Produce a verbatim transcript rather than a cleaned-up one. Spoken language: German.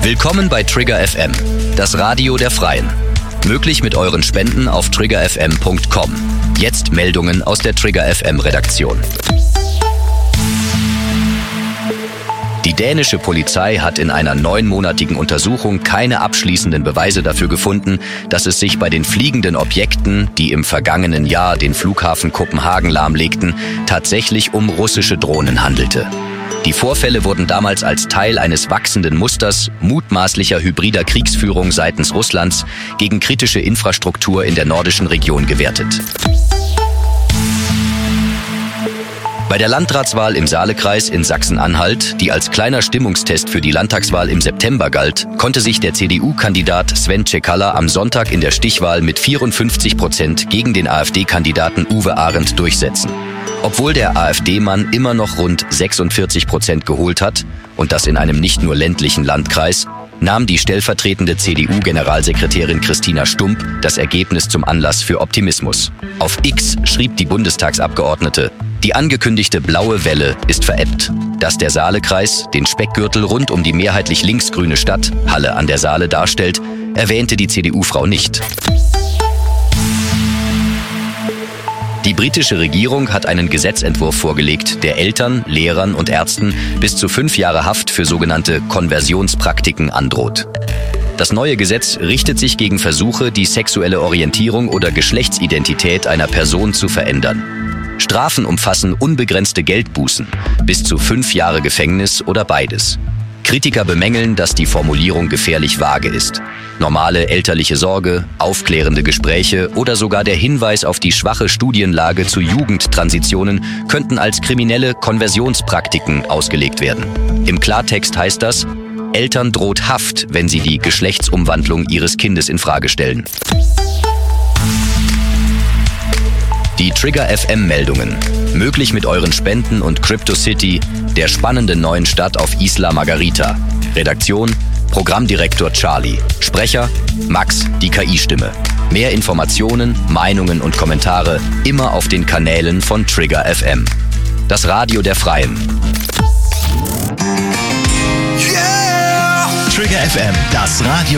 Willkommen bei Trigger F M, das Radio der Freien. Möglich mit euren Spenden auf trigger f m punkt com. Jetzt Meldungen aus der Trigger F M Redaktion. Die dänische Polizei hat in einer neunmonatigen Untersuchung keine abschließenden Beweise dafür gefunden, dass es sich bei den fliegenden Objekten, die im vergangenen Jahr den Flughafen Kopenhagen lahmlegten, tatsächlich um russische Drohnen handelte. Die Vorfälle wurden damals als Teil eines wachsenden Musters mutmaßlicher hybrider Kriegsführung seitens Russlands gegen kritische Infrastruktur in der nordischen Region gewertet. Bei der Landratswahl im Saalekreis in Sachsen-Anhalt, die als kleiner Stimmungstest für die Landtagswahl im September galt, konnte sich der C D U-Kandidat Sven Cekala am Sonntag in der Stichwahl mit vierundfünfzig Prozent gegen den AfD-Kandidaten Uwe Arendt durchsetzen. Obwohl der AfD-Mann immer noch rund sechsundvierzig Prozent geholt hat, und das in einem nicht nur ländlichen Landkreis, nahm die stellvertretende C D U-Generalsekretärin Christina Stump das Ergebnis zum Anlass für Optimismus. Auf X schrieb die Bundestagsabgeordnete: Die angekündigte blaue Welle ist verebbt. Dass der Saalekreis den Speckgürtel rund um die mehrheitlich linksgrüne Stadt Halle an der Saale darstellt, erwähnte die C D U-Frau nicht. Die britische Regierung hat einen Gesetzentwurf vorgelegt, der Eltern, Lehrern und Ärzten bis zu fünf Jahre Haft für sogenannte Konversionspraktiken androht. Das neue Gesetz richtet sich gegen Versuche, die sexuelle Orientierung oder Geschlechtsidentität einer Person zu verändern. Strafen umfassen unbegrenzte Geldbußen, bis zu fünf Jahre Gefängnis oder beides. Kritiker bemängeln, dass die Formulierung gefährlich vage ist. Normale elterliche Sorge, aufklärende Gespräche oder sogar der Hinweis auf die schwache Studienlage zu Jugendtransitionen könnten als kriminelle Konversionspraktiken ausgelegt werden. Im Klartext heißt das: Eltern droht Haft, wenn sie die Geschlechtsumwandlung ihres Kindes in Frage stellen. Die Trigger F M-Meldungen. Möglich mit euren Spenden und CryptoCity, der spannenden neuen Stadt auf Isla Margarita. Redaktion: Programmdirektor Charlie. Sprecher: Max, die K I-Stimme. Mehr Informationen, Meinungen und Kommentare immer auf den Kanälen von Trigger F M. Das Radio der Freien. Yeah! Trigger F M, das Radio